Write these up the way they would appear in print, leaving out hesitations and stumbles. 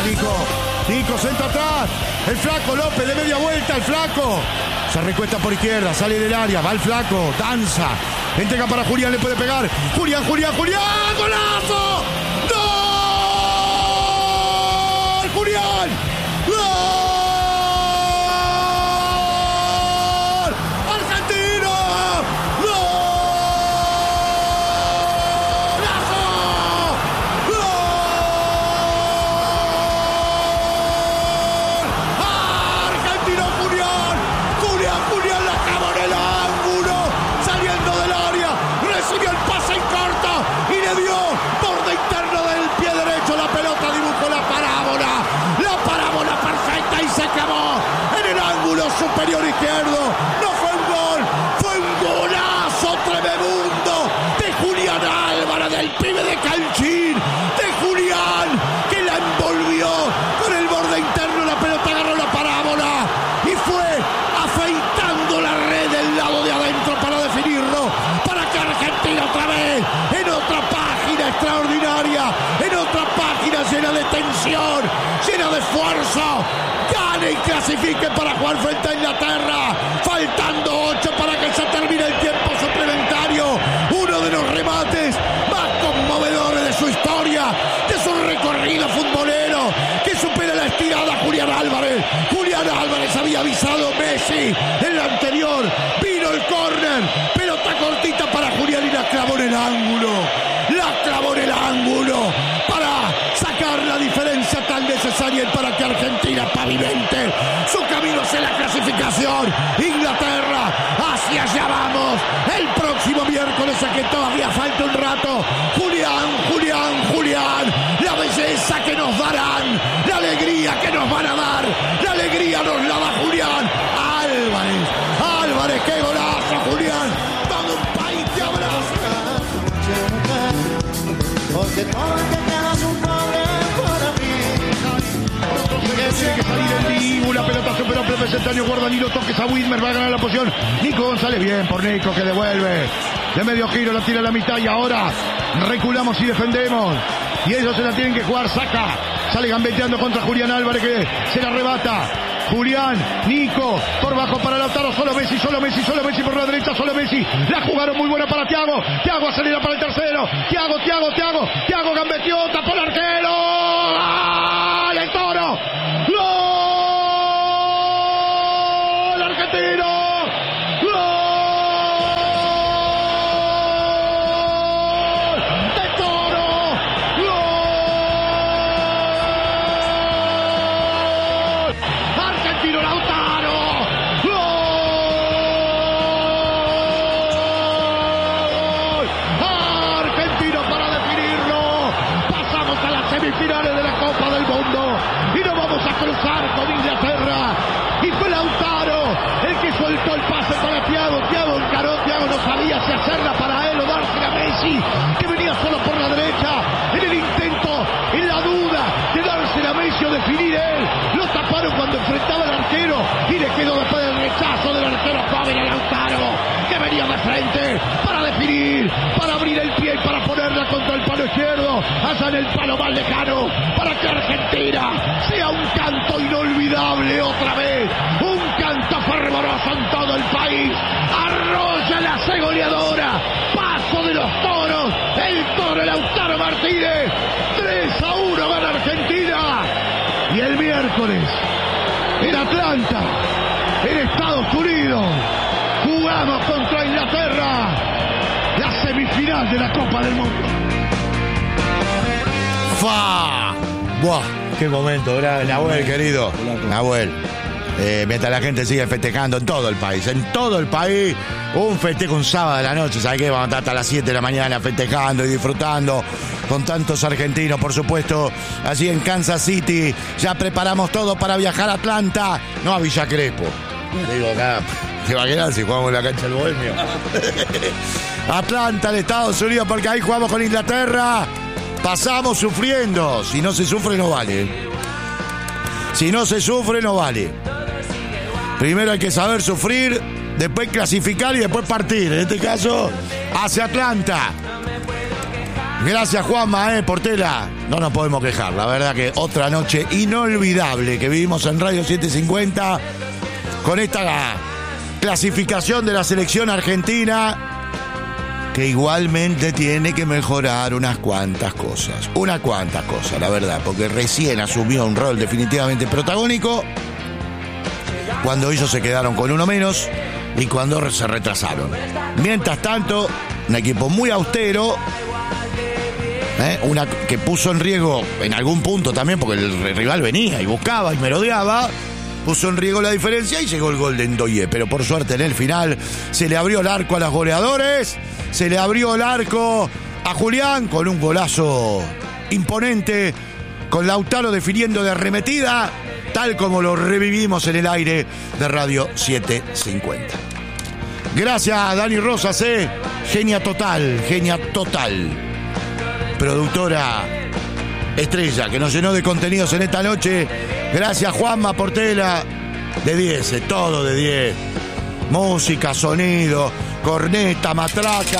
Nico, centro atrás. El flaco López de media vuelta, el flaco. Se recuesta por izquierda, sale del área, va el flaco, danza. Entrega para Julián, le puede pegar. Julián, ¡golazo! ¡Gol! ¡Julián! ¡Gol! ¡Argentino! ¡Golazo! ¡Gol! ¡Argentino Julián! Julián la clavó en el ángulo, saliendo del área, recibió el pase en corto y le dio borde interno del pie derecho, la pelota dibujó la parábola perfecta y se clavó en el ángulo superior izquierdo. No fue un gol, fue un golazo tremebundo de Julián Álvarez, del pibe de Calchín, de Julián, que la envolvió con el borde interno, la pelota agarró la parábola y fue afeitando la red del lado de adentro para definirlo, para que Argentina otra vez, en otra página extraordinaria, en otra página llena de tensión, llena de esfuerzo, gane y clasifique para jugar frente a Inglaterra, faltando 8 para que se termine el tiempo suplementario. Uno de los remates más conmovedores de su historia, de su recorrido futbolero, que supera la estirada Julián Álvarez. Julián Álvarez había avisado Messi en la anterior, vino el córner, pelota cortita para Julián y la clavó en el ángulo. Para sacar la diferencia tan necesaria y para que Argentina pavimente su camino hacia la clasificación. Inglaterra, hacia allá vamos. El próximo miércoles, a que todavía falta un rato. Julián, la belleza que nos darán, la alegría que nos van a dar, la alegría nos la da Julián Álvarez, qué golazo, Julián. Todo un país te abraza. Porque todo el que queda es un pobre para mí. Tiene que salir el Dibu, la pelota superó Pepe Centenio, guarda Danilo, toques a Widmer, va a ganar la posición. Nico González, bien por Nico, que devuelve. De medio giro, la tira a la mitad y ahora reculamos y defendemos. Y ellos se la tienen que jugar, saca. Sale gambeteando contra Julián Álvarez, que se la arrebata. Julián, Nico, por bajo para Lautaro, solo Messi por la derecha, solo Messi. La jugaron muy buena para Thiago acelera para el tercero. Thiago gambeteó, tapó el arquero. ¡Gol! ¡El Toro! ¡Gol! ¡Argentino! Finales de la Copa del Mundo y nos vamos a cruzar con Inglaterra, y fue Lautaro el que soltó el pase para Thiago encaró, Thiago no sabía si hacerla para él o dársela a Messi, que venía solo por la derecha, en el intento, en la duda de dársela a Messi o definir él, lo taparon cuando enfrentaba al arquero y le quedó después del rechazo del arquero joven a Lautaro, que venía de frente para definir, para abrir el pie y para ponerla contra el palo izquierdo, allá en el palo más lejano, para que Argentina sea un canto inolvidable otra vez, un canto fervoroso en todo el país. Arrolla la C goleadora, paso de los toros, el toro Lautaro Martínez, 3-1 gana Argentina. Y el miércoles en Atlanta, en Estados Unidos, jugamos contra Inglaterra la semifinal de la Copa del Mundo. ¡Fa! ¡Buah! ¡Qué momento! Nahuel, querido. Nahuel. Mientras la gente sigue festejando en todo el país. Un festejo un sábado de la noche. ¿Sabes qué? Vamos a estar hasta las 7 de la mañana festejando y disfrutando con tantos argentinos, por supuesto. Allí en Kansas City. Ya preparamos todo para viajar a Atlanta. No a Villa Crespo. Digo acá. ¿Te va a quedar si jugamos en la cancha del Bohemio? Atlanta, de Estados Unidos, porque ahí jugamos con Inglaterra. Pasamos sufriendo. Si no se sufre, no vale. Primero hay que saber sufrir, después clasificar y después partir. En este caso, hacia Atlanta. Gracias, Juanma, Portela. No nos podemos quejar. La verdad que otra noche inolvidable que vivimos en Radio 750 con esta clasificación de la selección argentina, que igualmente tiene que mejorar unas cuantas cosas, la verdad, porque recién asumió un rol definitivamente protagónico cuando ellos se quedaron con uno menos y cuando se retrasaron. Mientras tanto, un equipo muy austero, una que puso en riesgo en algún punto también, porque el rival venía y buscaba y merodeaba, puso en riesgo la diferencia y llegó el gol de Ndoye, pero por suerte en el final se le abrió el arco a los goleadores, se le abrió el arco a Julián con un golazo imponente, con Lautaro definiendo de arremetida, tal como lo revivimos en el aire de Radio 750. Gracias a Dani Rosas, genia total, productora estrella que nos llenó de contenidos en esta noche. Gracias, Juanma Portela, de 10, todo de 10. Música, sonido, corneta, matraca.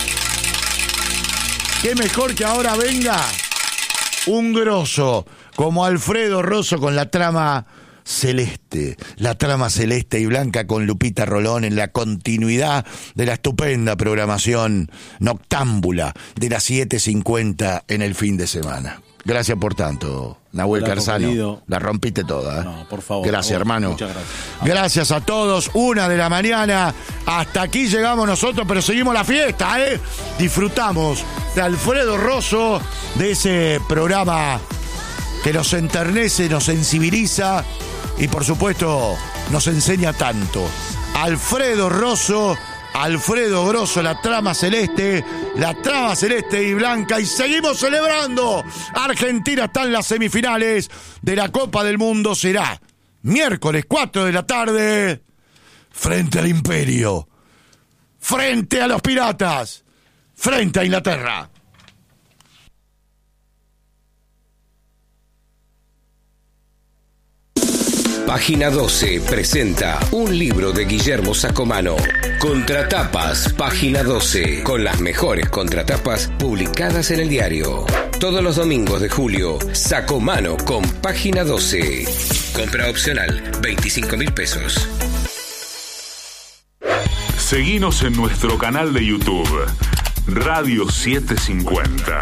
Qué mejor que ahora venga un grosso como Alfredo Rosso con la trama celeste y blanca con Lupita Rolón en la continuidad de la estupenda programación noctámbula de las 7:50 en el fin de semana. Gracias por tanto, Nahuel Carzano. La rompiste toda. No, por favor. Gracias, hermano. Muchas gracias. Gracias a todos. 1 de la mañana. Hasta aquí llegamos nosotros, pero seguimos la fiesta, Disfrutamos de Alfredo Rosso, de ese programa que nos enternece, nos sensibiliza y, por supuesto, nos enseña tanto. Alfredo Rosso, Alfredo Grosso, la trama celeste y blanca, y seguimos celebrando. Argentina está en las semifinales de la Copa del Mundo. Será miércoles 4 de la tarde frente al Imperio, frente a los Piratas, frente a Inglaterra. Página 12 presenta un libro de Guillermo Sacomano. Contratapas, Página 12, con las mejores contratapas publicadas en el diario. Todos los domingos de julio, Sacomano con Página 12. Compra opcional, 25.000 pesos. Seguinos en nuestro canal de YouTube, Radio 750.